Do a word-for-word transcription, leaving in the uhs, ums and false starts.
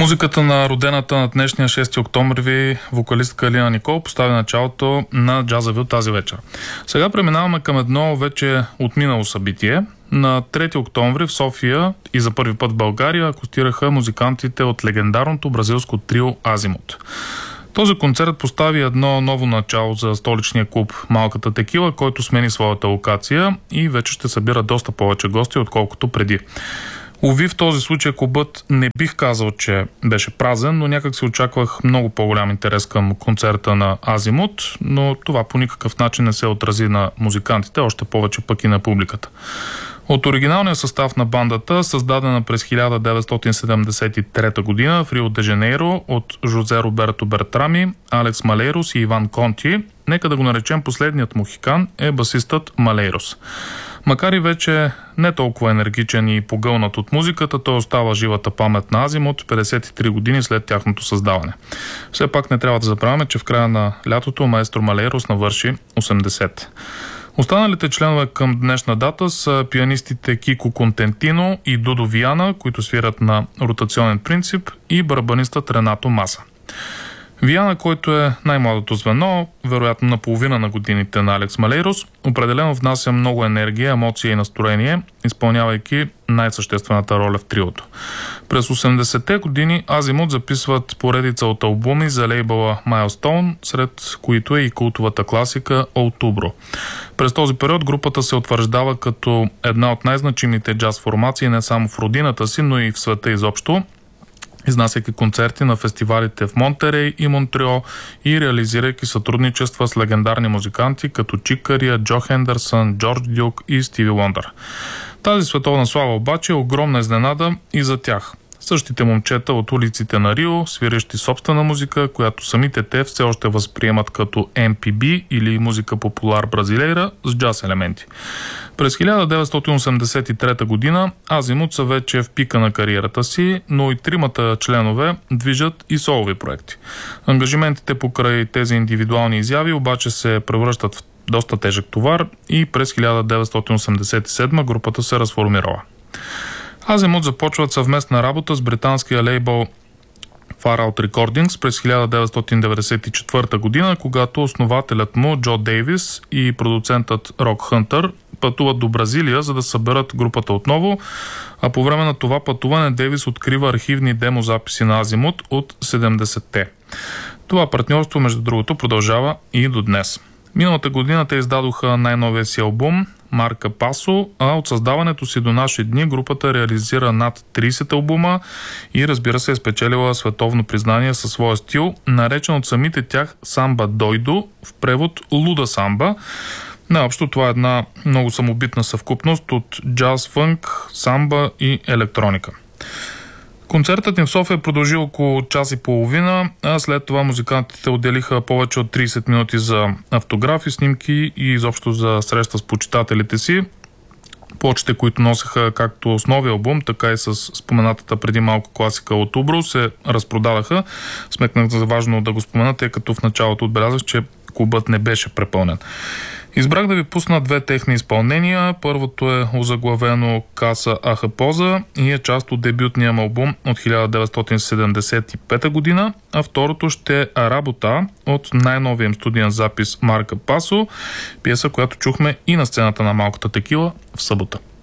Музиката на родената на днешния шести октомври вокалистка Алина Никол постави началото на Джазавил тази вечер. Сега преминаваме към едно вече отминало събитие. На трети октомври в София и за първи път в България акустираха музикантите от легендарното бразилско трио Азимут. Този концерт постави едно ново начало за столичния клуб Малката Текила, който смени своята локация и вече ще събира доста повече гости, отколкото преди. Уви, в този случай клубът не бих казал, че беше празен, но някак си очаквах много по-голям интерес към концерта на Азимут, но това по никакъв начин не се отрази на музикантите, още повече пък и на публиката. От оригиналния състав на бандата, създадена през хиляда деветстотин седемдесет и трета година в Рио де Жанейро от Жозе Роберто Бертрами, Алекс Малейрос и Иван Конти, нека да го наречем последният мохикан, е басистът Малейрос. Макар и вече не толкова енергичен и погълнат от музиката, той остава живата памет на Азимут петдесет и три години след тяхното създаване. Все пак не трябва да забравяме, че в края на лятото маестро Малейрос навърши осемдесет. Останалите членове към днешна дата са пианистите Кико Контентино и Дудо Виана, които свират на ротационен принцип, и барабанистът Ренато Маса. Виана, който е най-младото звено, вероятно на половина на годините на Алекс Малейрос, определено внася много енергия, емоция и настроение, изпълнявайки най-съществената роля в триото. През осемдесетте години Азимут записват поредица от албуми за лейбъла Milestone, сред които е и култовата класика Outubro. През този период групата се утвърждава като една от най-значимите джаз формации не само в родината си, но и в света изобщо, изнасяйки концерти на фестивалите в Монтерей и Монтреал и реализирайки сътрудничества с легендарни музиканти като Чик Кария, Джо Хендерсън, Джордж Дюк и Стиви Лондър. Тази световна слава обаче е огромна изненада и за тях. Същите момчета от улиците на Рио, свирещи собствена музика, която самите те все още възприемат като Ем Пи Би или музика популар бразилейра с джаз елементи. През хиляда деветстотин осемдесет и трета година Азимут са вече в пика на кариерата си, но и тримата членове движат и солови проекти. Ангажиментите покрай тези индивидуални изяви обаче се превръщат в доста тежък товар и през хиляда деветстотин осемдесет и седма групата се разформирала. Азимут започват съвместна работа с британския лейбъл Far Out Recordings през хиляда деветстотин деветдесет и четвърта година, когато основателят му Джо Дейвис и продуцентът Рок Хънтър пътуват до Бразилия, за да съберат групата отново, а по време на това пътуване Дейвис открива архивни демозаписи на Азимут от седемдесетте. Това партньорство, между другото, продължава и до днес. Миналата година те издадоха най-новия си албум Марка Пасо, а от създаването си до наши дни групата реализира над трийсет албума и, разбира се, е спечелила световно признание със своя стил, наречен от самите тях Самба Дойдо, в превод Луда самба. Наобщо това е една много самобитна съвкупност от джаз, фънк, самба и електроника. Концертът им в София продължи около час и половина, а след това музикантите отделиха повече от трийсет минути за автографи, снимки и изобщо за среща с почитателите си. Плочите, които носеха както с новия албум, така и с споменатата преди малко класика от Убро, се разпродадаха. Сметнах за важно да го спомена, тъй като в началото отбелязах, че клубът не беше препълнен. Избрах да ви пусна две техни изпълнения. Първото е озаглавено Каса Ахапоза и е част от дебютния му албум от хиляда деветстотин седемдесет и пета година, а второто ще е Аработа от най-новия им студиен запис Марка Пасо, пиеса, която чухме и на сцената на Малката Текила в събота.